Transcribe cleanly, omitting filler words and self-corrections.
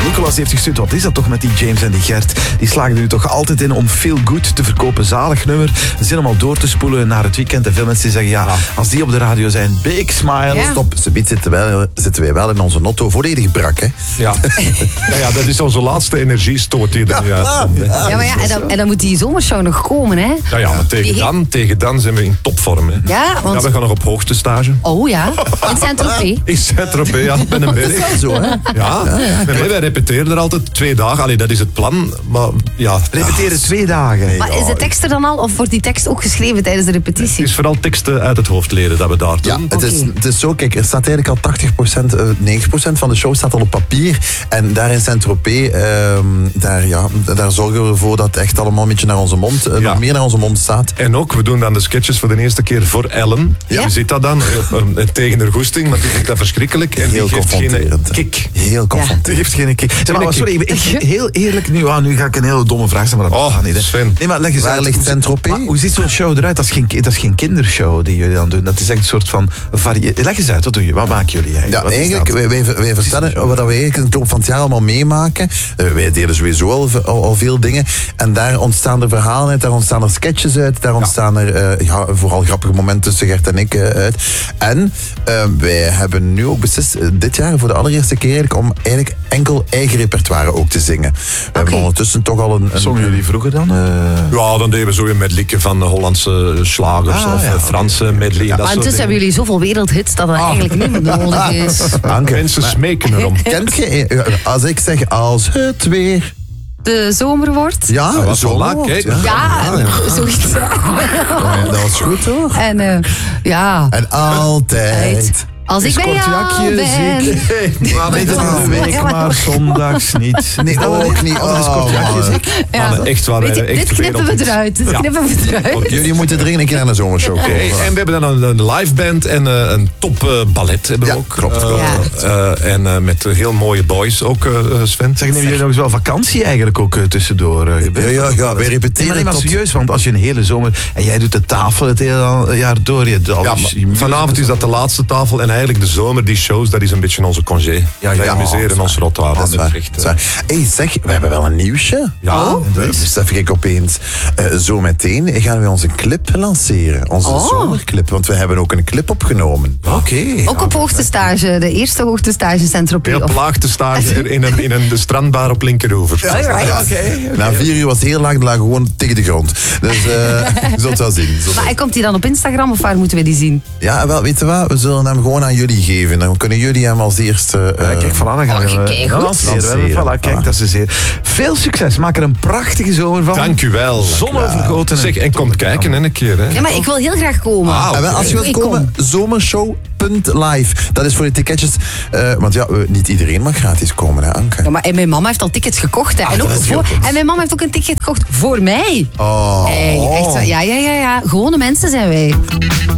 Nicolas heeft gestuurd, wat is dat toch met die James en die Gert? Die slagen er nu toch altijd in om Feel Good te verkopen. Zalig nummer. Zin om al door te spoelen naar het weekend. En veel mensen zeggen, ja, als die op de radio zijn, big smile. Ja. Stop, subiet zitten wij wel in onze notto volledig brak, hè? Ja. Ja, dat is onze laatste energiestoot die er nu uitkomt. Ja, maar en dan moet die zomershow nog komen, hè? Ja, maar tegen dan zijn we in topvorm. Hè. Ja, want... Ja, we gaan nog op hoogtestage. Oh ja, in Saint-Tropez. In Saint-Tropez, ja, met een berg. Zo, hè? Ja, wij repeteren er altijd 2 dagen. Allee, dat is het plan. Maar ja, Repeteren 2 dagen. Maar is de tekst er dan al, of wordt die tekst ook geschreven tijdens de het repetitie? is vooral teksten uit het hoofd leren dat we daar Ja, doen. het is zo, kijk, er staat eigenlijk al 90% van de show staat al op papier. En daar in Saint-Tropez, daar zorgen we ervoor dat het echt allemaal een beetje naar onze mond, nog meer naar onze mond staat. En ook, we doen dan de sketches voor de eerste keer voor Ellen. Ja. Je ziet dat dan, tegen haar goesting, maar die vindt dat verschrikkelijk. En Heel die geeft geen confronterend. kick. Heel Die confronterend. heeft geen kick. Zeg maar, sorry, heel eerlijk nu. Nu ga ik een hele domme vraag stellen, maar dat gaat niet. Hè. Sven. Nee, maar leg eens Waar uit. ligt Saint-Tropez? Maar hoe ziet zo'n show eruit? Dat is geen kindershow die jullie dan doen. Dat is echt een soort van leg eens uit, wat doe je? Wat maken jullie eigenlijk? Ja, Wat is eigenlijk, dat? wij vertellen wat we eigenlijk in de loop van het jaar allemaal meemaken. Wij delen sowieso al veel dingen. En daar ontstaan er verhalen uit, daar ontstaan er sketches uit, daar ontstaan er vooral grappige momenten tussen Gert en ik uit. En wij hebben nu ook beslist, dit jaar voor de allereerste keer eigenlijk, om eigenlijk enkel eigen repertoire ook te zingen. We hebben ondertussen toch al een Zongen jullie vroeger dan? Ja, dan deden we zo een medleyke van Hollandse slagers of Franse medley. dat Maar soort intussen hebben jullie zoveel wereldhits dat eigenlijk niet meer nodig is. Anke, Mensen smeken erom. kent je, als ik zeg als het weer... De zomer wordt. Ja, was wel laat, wordt, kijk. Ja, zoiets. Ja, dat was goed hoor. En ja, En altijd. als ik bij jou ben. Midden in de week, maar zondags niet. Nee, ook niet. Maar echt waar, Weet je, echt dit knippen we wereldhits. eruit. Dit knippen we eruit. Jullie moeten dringend een keer naar de zomershow komen. Hey, en we hebben dan een live band en een top ballet hebben we Ja, ook. klopt. En met heel mooie boys ook, Sven. Zeg, nemen jullie nog eens wel vakantie eigenlijk ook tussendoor? Ja, wij Nee, repeteren maar tot... serieus, want als je een hele zomer... En jij doet de tafel het hele jaar door. Ja, maar vanavond is dat de laatste tafel en eigenlijk de zomer, die shows, dat is een beetje onze congé. Wij amuseren ons rot waar. Dat is waar. Hey, zeg, we hebben wel een nieuwsje. Ja. Besef ik opeens. Zo meteen gaan we onze clip lanceren. Onze zomerclip. Want we hebben ook een clip opgenomen. Oké. Ook op hoogtestage, de eerste hoogtestage Saint-Tropez. Heel plaagte stage in de strandbar op Linkeroever. Na 4 uur was het heel laag, we lagen gewoon tegen de grond. Dus je zult wel zien. Maar komt hij dan op Instagram of waar moeten we die zien? Ja, wel, weet je wat? We zullen hem gewoon aan jullie geven. Dan kunnen jullie hem als eerste... Kijk, voilà, dan gaan we kijk, goed. lanceren. Voilà, kijk, dat is zeer. Veel succes, maak er een prachtige zomer van. Dank u wel. Zonovergoten. Zeg, en kom kijken een keer. Hè. Ja, maar ik wil heel graag komen. En wel, als je wilt Ik komen, zomershow.live. Dat is voor de ticketjes. Want ja, niet iedereen mag gratis komen, hè, Anke? Ja, maar en mijn mama heeft al tickets gekocht. Hè. En mijn mama heeft ook een ticket gekocht voor mij. Oh. Hey, echt zo. Ja. Gewone mensen zijn wij.